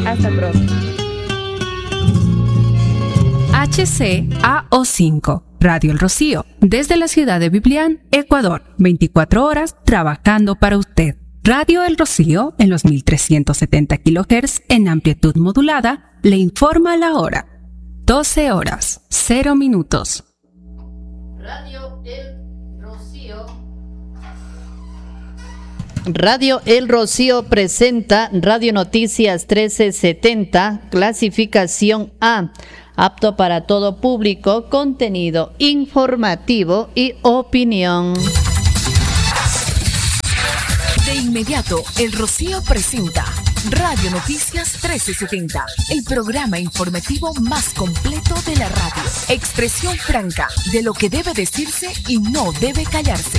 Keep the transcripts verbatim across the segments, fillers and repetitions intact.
Hasta pronto. H C A O cinco, Radio El Rocío, desde la ciudad de Biblián, Ecuador, veinticuatro horas trabajando para usted. Radio El Rocío, en los mil trescientos setenta kilohertz en amplitud modulada, le informa la hora. doce horas, cero minutos. Radio El Rocío. Radio El Rocío presenta Radio Noticias trece setenta, clasificación A, apto para todo público, contenido informativo y opinión. De inmediato, El Rocío presenta Radio Noticias trece setenta, el programa informativo más completo de la radio. Expresión franca de lo que debe decirse y no debe callarse.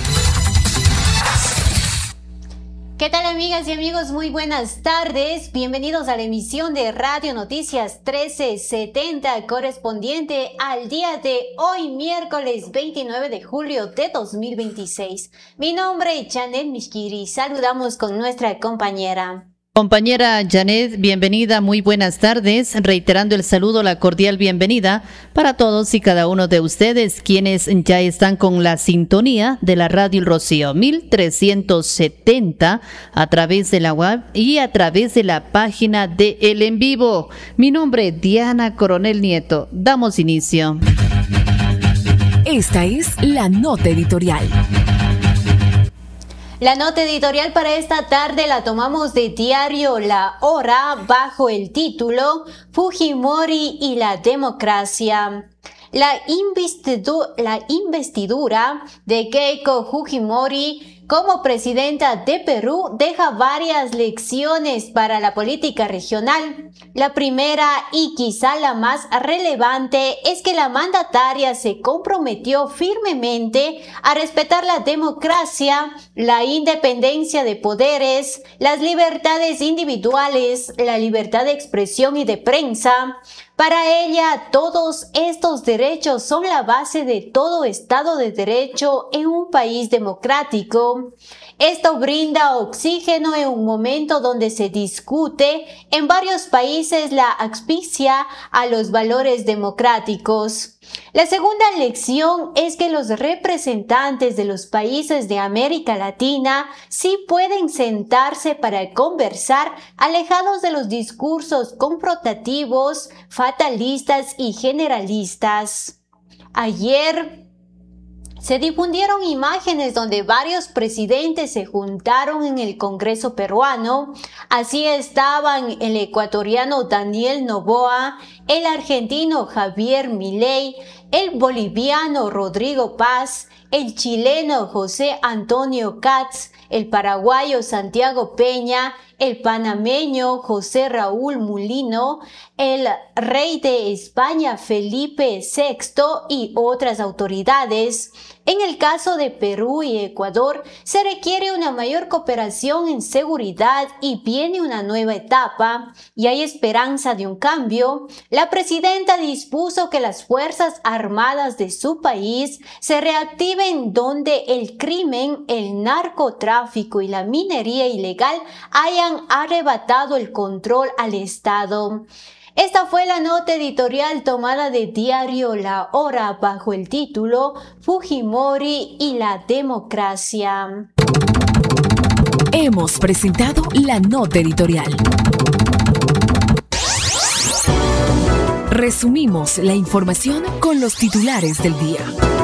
¿Qué tal, amigas y amigos? Muy buenas tardes. Bienvenidos a la emisión de Radio Noticias trece setenta, correspondiente al día de hoy, miércoles veintinueve de julio de dos mil veintiséis. Mi nombre es Janet Mishkiri. Saludamos con nuestra compañera. Compañera Janet, bienvenida, muy buenas tardes, reiterando el saludo, la cordial bienvenida para todos y cada uno de ustedes quienes ya están con la sintonía de la Radio El Rocío mil trescientos setenta a través de la web y a través de la página de El En Vivo. Mi nombre es Diana Coronel Nieto. Damos inicio. Esta es la nota editorial. La nota editorial para esta tarde la tomamos de diario La Hora bajo el título Fujimori y la democracia. La, investidu- la investidura de Keiko Fujimori como presidenta de Perú deja varias lecciones para la política regional. La primera y quizá la más relevante es que la mandataria se comprometió firmemente a respetar la democracia, la independencia de poderes, las libertades individuales, la libertad de expresión y de prensa. Para ella, todos estos derechos son la base de todo Estado de Derecho en un país democrático. Esto brinda oxígeno en un momento donde se discute en varios países la asfixia a los valores democráticos. La segunda lección es que los representantes de los países de América Latina sí pueden sentarse para conversar alejados de los discursos confrontativos, fatalistas y generalistas. Ayer se difundieron imágenes donde varios presidentes se juntaron en el Congreso peruano. Así estaban el ecuatoriano Daniel Noboa, el argentino Javier Milei, el boliviano Rodrigo Paz, el chileno José Antonio Katz, el paraguayo Santiago Peña, el panameño José Raúl Mulino, el rey de España Felipe sexto y otras autoridades. En el caso de Perú y Ecuador, se requiere una mayor cooperación en seguridad y viene una nueva etapa, y hay esperanza de un cambio. La presidenta dispuso que las Fuerzas Armadas de su país se reactiven donde el crimen, el narcotráfico y la minería ilegal hayan arrebatado el control al Estado. Esta fue la nota editorial tomada de diario La Hora bajo el título Fujimori y la democracia. Hemos presentado la nota editorial. Resumimos la información con los titulares del día.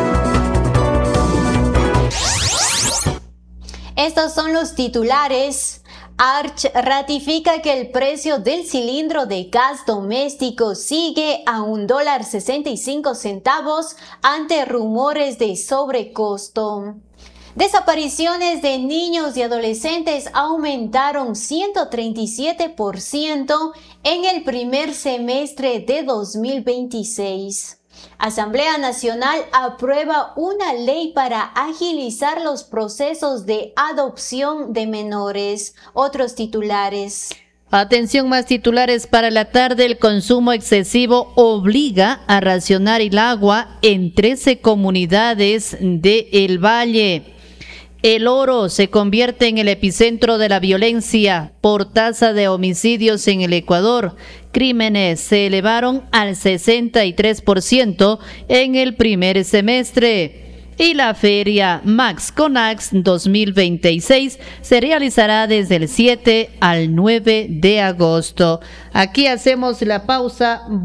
Estos son los titulares. Arch ratifica que el precio del cilindro de gas doméstico sigue a un dólar sesenta y cinco centavos ante rumores de sobrecosto. Desapariciones de niños y adolescentes aumentaron ciento treinta y siete por ciento en el primer semestre de dos mil veintiséis. Asamblea Nacional aprueba una ley para agilizar los procesos de adopción de menores. Otros titulares. Atención, más titulares para la tarde. El consumo excesivo obliga a racionar el agua en trece comunidades de El Valle. El Oro se convierte en el epicentro de la violencia por tasa de homicidios en el Ecuador. Crímenes se elevaron al sesenta y tres por ciento en el primer semestre. Y la feria Max Conax dos mil veintiséis se realizará desde el siete al nueve de agosto. Aquí hacemos la pausa.